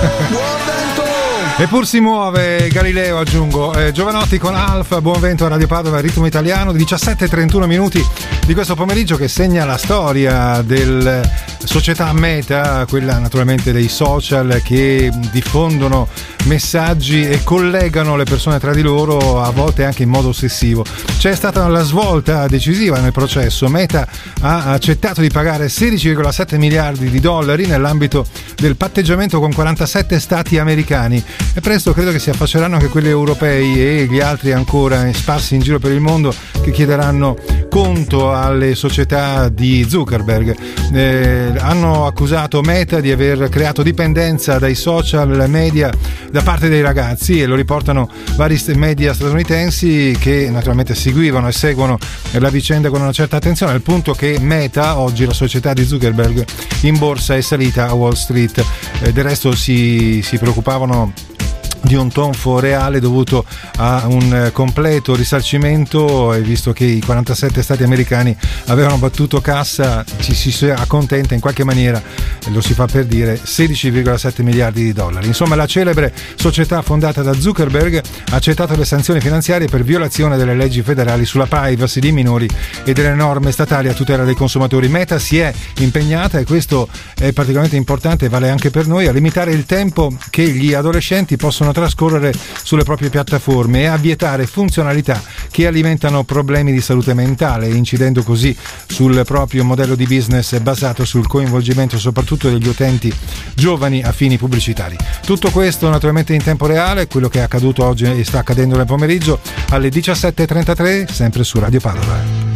Eppur si muove Galileo, aggiungo. Giovanotti con Alfa, buon vento a Radio Padova, ritmo italiano, 17:31 minuti di questo pomeriggio che segna la storia del società Meta, quella naturalmente dei social che diffondono messaggi e collegano le persone tra di loro, a volte anche in modo ossessivo. C'è stata la svolta decisiva nel processo. Meta ha accettato di pagare 16,7 miliardi di dollari nell'ambito del patteggiamento con 47 stati americani, e presto credo che si affacceranno anche quelli europei e gli altri ancora sparsi in giro per il mondo che chiederanno conto alle società di Zuckerberg. Hanno accusato Meta di aver creato dipendenza dai social media da parte dei ragazzi, e lo riportano vari media statunitensi che naturalmente seguivano e seguono la vicenda con una certa attenzione, al punto che Meta, oggi la società di Zuckerberg, in borsa è salita a Wall Street. Del resto si preoccupavano di un tonfo reale dovuto a un completo risarcimento, e visto che i 47 stati americani avevano battuto cassa, ci si accontenta in qualche maniera, lo si fa per dire, 16,7 miliardi di dollari. Insomma, la celebre società fondata da Zuckerberg ha accettato le sanzioni finanziarie per violazione delle leggi federali sulla privacy dei minori e delle norme statali a tutela dei consumatori. Meta si è impegnata, e questo è particolarmente importante, vale anche per noi, a limitare il tempo che gli adolescenti possono trascorrere sulle proprie piattaforme e a vietare funzionalità che alimentano problemi di salute mentale, incidendo così sul proprio modello di business basato sul coinvolgimento soprattutto degli utenti giovani a fini pubblicitari. Tutto questo naturalmente in tempo reale, quello che è accaduto oggi e sta accadendo nel pomeriggio alle 17:33, sempre su Radio Padova.